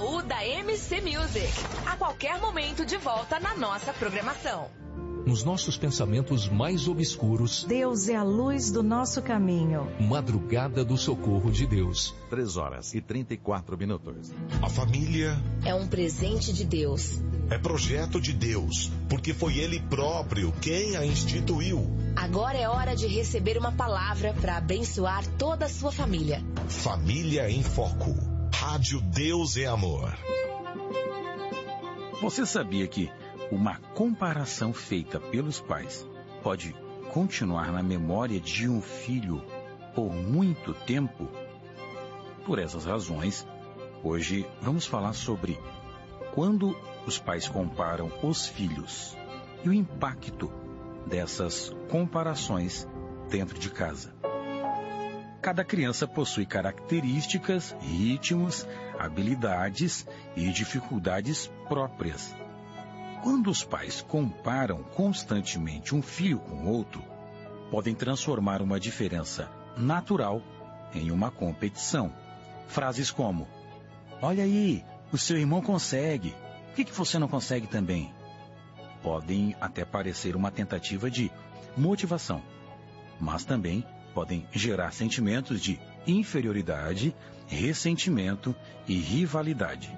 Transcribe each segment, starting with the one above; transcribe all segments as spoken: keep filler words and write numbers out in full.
Baú da M C Music. A qualquer momento de volta na nossa programação. Nos nossos pensamentos mais obscuros, Deus é a luz do nosso caminho. Madrugada do Socorro de Deus. Três horas e trinta e quatro minutos. A família é um presente de Deus. É projeto de Deus, porque foi Ele próprio quem a instituiu. Agora é hora de receber uma palavra para abençoar toda a sua família. Família em Foco. Rádio Deus é Amor. Você sabia que uma comparação feita pelos pais pode continuar na memória de um filho por muito tempo? Por essas razões, hoje vamos falar sobre quando os pais comparam os filhos e o impacto dessas comparações dentro de casa. Cada criança possui características, ritmos, habilidades e dificuldades próprias. Quando os pais comparam constantemente um filho com outro, podem transformar uma diferença natural em uma competição. Frases como: olha aí, o seu irmão consegue, por que que você não consegue também? Podem até parecer uma tentativa de motivação, mas também podem gerar sentimentos de inferioridade, ressentimento e rivalidade.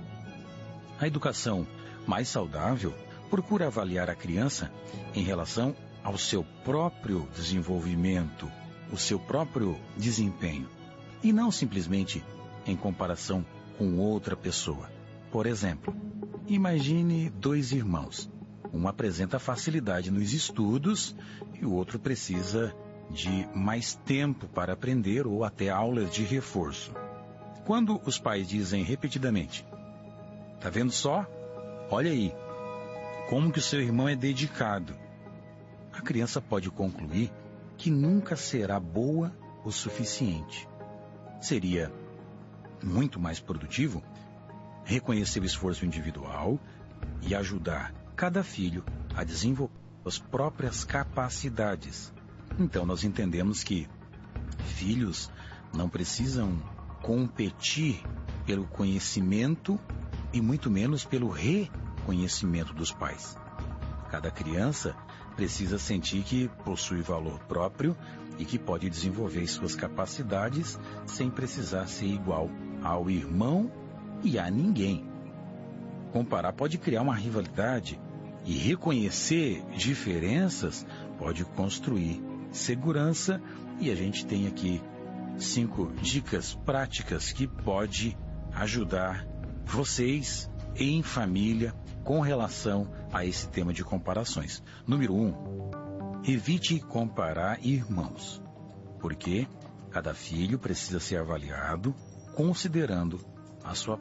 A educação mais saudável procura avaliar a criança em relação ao seu próprio desenvolvimento, o seu próprio desempenho, e não simplesmente em comparação com outra pessoa. Por exemplo, imagine dois irmãos. Um apresenta facilidade nos estudos e o outro precisa de mais tempo para aprender ou até aulas de reforço. Quando os pais dizem repetidamente: "Tá vendo só? Olha aí, como que o seu irmão é dedicado", a criança pode concluir que nunca será boa o suficiente. Seria muito mais produtivo reconhecer o esforço individual e ajudar cada filho a desenvolver as próprias capacidades. Então nós entendemos que filhos não precisam competir pelo conhecimento e muito menos pelo reconhecimento dos pais. Cada criança precisa sentir que possui valor próprio e que pode desenvolver suas capacidades sem precisar ser igual ao irmão e a ninguém. Comparar pode criar uma rivalidade e reconhecer diferenças pode construir segurança, e a gente tem aqui cinco dicas práticas que pode ajudar vocês em família com relação a esse tema de comparações. Número um, evite comparar irmãos, porque cada filho precisa ser avaliado considerando a sua